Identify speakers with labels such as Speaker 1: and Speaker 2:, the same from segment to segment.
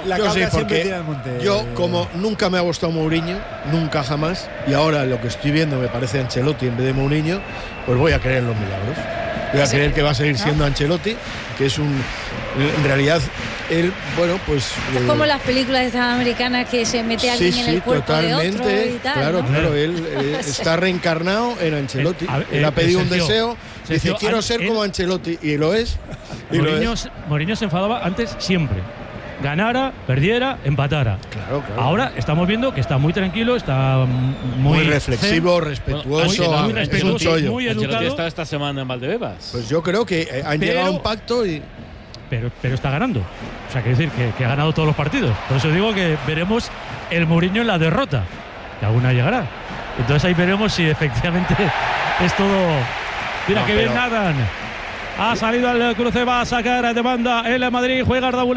Speaker 1: La
Speaker 2: yo sí,
Speaker 1: cabra siempre
Speaker 2: porque
Speaker 1: tira al monte.
Speaker 2: yo, como nunca me ha gustado Mourinho, nunca jamás, y ahora lo que estoy viendo me parece Ancelotti en vez de Mourinho, pues voy a creer en los milagros. Voy a creer que va a seguir siendo Ancelotti, que es en realidad, él, bueno, pues...
Speaker 3: Es como las películas estas americanas que se mete alguien en el cuerpo
Speaker 2: totalmente,
Speaker 3: de otro y tal,
Speaker 2: claro,
Speaker 3: ¿no?
Speaker 2: claro, él está reencarnado en Ancelotti. Él ha pedido un deseo, dice, quiero ser como Ancelotti, y lo es.
Speaker 4: Mourinho se enfadaba antes siempre. Ganara, perdiera, empatara.
Speaker 2: Claro.
Speaker 4: Ahora estamos viendo que está muy tranquilo, está muy
Speaker 2: reflexivo, respetuoso,
Speaker 4: muy respetuoso, muy educado.
Speaker 5: Está esta semana en Valdebebas.
Speaker 2: Pues yo creo que han llegado a un pacto y...
Speaker 4: Pero está ganando. O sea, quiere decir que ha ganado todos los partidos. Por eso digo que veremos el Mourinho en la derrota, que alguna llegará. Entonces ahí veremos si efectivamente es todo... Mira, que bien nadan. Ha salido al cruce, va a sacar de banda el Madrid, juega Arda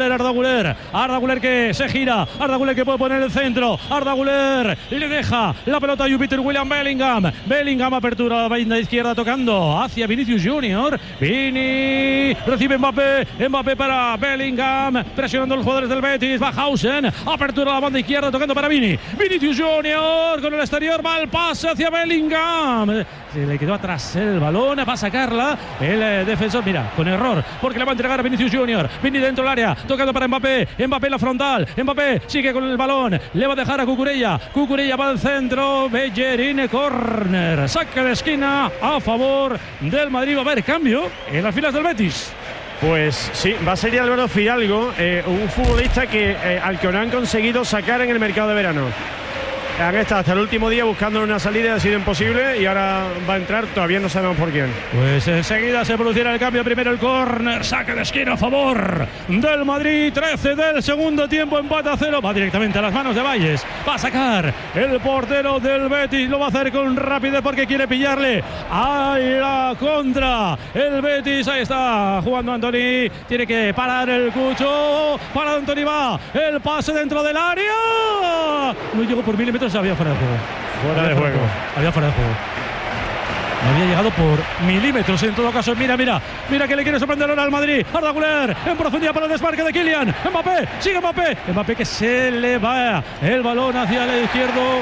Speaker 4: Güler que se gira, Arda Güler que puede poner el centro, Arda Güler le deja la pelota a Jupiter William Bellingham, apertura a la banda izquierda tocando hacia Vinicius Junior, Vini, recibe Mbappé para Bellingham, presionando a los jugadores del Betis, Bajhausen, apertura a la banda izquierda tocando para Vinicius Junior con el exterior, va el pase hacia Bellingham, se le quedó atrás el balón, va a sacarla el defensor, mira, con error, porque le va a entregar a Vinicius Junior, Vini dentro del área, tocando para Mbappé en la frontal, Mbappé sigue con el balón, le va a dejar a Cucurella va al centro, Bellerín, córner, saque de esquina a favor del Madrid, va a haber cambio en las filas del Betis.
Speaker 6: Pues sí, va a ser Álvaro Fidalgo, un futbolista al que no han conseguido sacar en el mercado de verano. Han estado hasta el último día buscando una salida, ha sido imposible y ahora va a entrar, todavía no sabemos por quién.
Speaker 4: Pues enseguida se producirá el cambio, primero el córner, saque de esquina a favor del Madrid, 13 del segundo tiempo, empate a 0, va directamente a las manos de Valles, va a sacar el portero del Betis, lo va a hacer con rapidez porque quiere pillarle a la contra, el Betis, ahí está jugando Antony, tiene que parar el Cucho, para Antony, va el pase dentro del área, no llegó por milímetros, había fuera de juego. Había fuera de juego. No había llegado por milímetros en todo caso. Mira que le quiere sorprender ahora al Madrid. Arda Güler en profundidad para el desmarque de Kylian. Sigue Mbappé que se le va el balón hacia el izquierdo.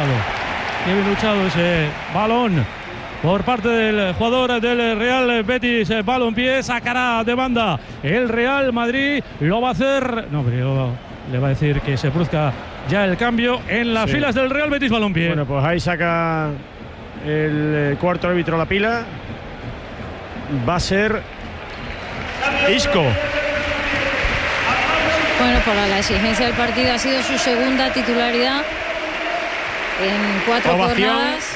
Speaker 4: Qué bien luchado ese balón por parte del jugador del Real Betis. Balompié, sacará de banda el Real Madrid. Lo va a hacer. No, pero le va a decir que se produzca ya el cambio en las filas del Real Betis Balompié.
Speaker 6: Bueno, pues ahí saca el cuarto árbitro la pila. Va a ser Isco.
Speaker 3: Bueno, por la exigencia del partido ha sido su segunda titularidad en 4 jornadas.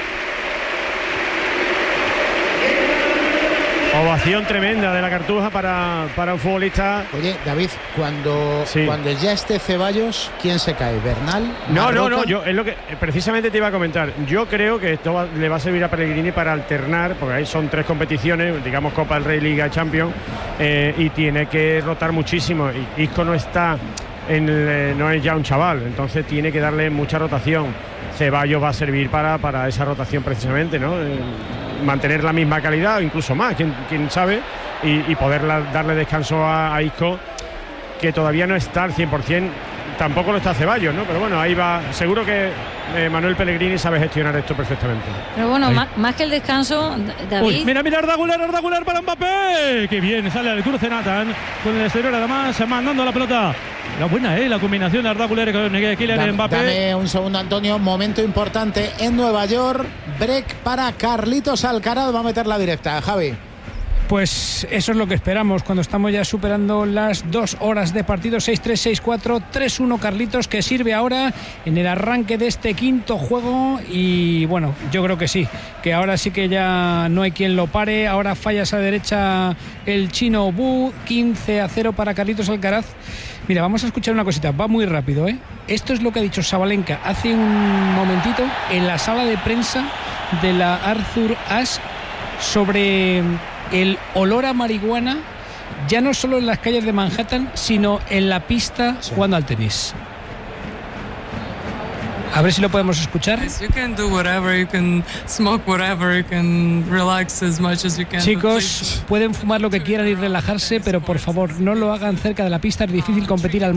Speaker 6: Ovación tremenda de la Cartuja para un futbolista.
Speaker 7: Oye, David, cuando ya esté Ceballos, ¿quién se cae? ¿Bernal?
Speaker 6: No, yo es lo que precisamente te iba a comentar. Yo creo que esto le va a servir a Pellegrini para alternar, porque ahí son 3 competiciones, digamos Copa del Rey, Liga, Champions, y tiene que rotar muchísimo. Y Isco no está no es ya un chaval, entonces tiene que darle mucha rotación. Ceballos va a servir para esa rotación precisamente, ¿no? Mantener la misma calidad o incluso más, quién sabe, y poder darle descanso a Isco, que todavía no está al 100%, tampoco lo está Ceballos, ¿no? Pero bueno, ahí va, seguro que Manuel Pellegrini sabe gestionar esto perfectamente.
Speaker 3: Pero bueno, más que el descanso, David.
Speaker 4: Uy, mira, Arda Güler para Mbappé, que bien, sale al cruce Nathan, con el exterior además, mandando la pelota. La buena, la combinación de Arda Güler con Kylian Mbappé.
Speaker 7: Dame un segundo, Antonio, momento importante en Nueva York, break para Carlitos Alcaraz, va a meter la directa, Javi.
Speaker 8: Pues eso es lo que esperamos cuando estamos ya superando las 2 horas de partido. 6-3, 6-4, 3-1 Carlitos, que sirve ahora en el arranque de este quinto juego. Y bueno, yo creo que sí, que ahora sí que ya no hay quien lo pare. Ahora falla esa derecha el chino Bu, 15-0 para Carlitos Alcaraz. Mira, vamos a escuchar una cosita, va muy rápido, ¿eh? Esto es lo que ha dicho Sabalenka hace un momentito en la sala de prensa de la Arthur Ashe sobre el olor a marihuana, ya no solo en las calles de Manhattan, sino en la pista jugando al tenis. A ver si lo podemos escuchar. Chicos, pueden fumar lo que quieran y relajarse, pero por favor no lo hagan cerca de la pista. Es difícil competir al